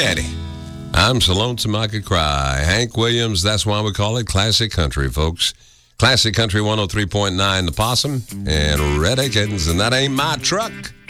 Daddy. I'm so lonesome I could cry. Hank Williams, that's why we call it Classic Country, folks. Classic Country 103.9 The Possum and Red Akins, and that ain't my truck.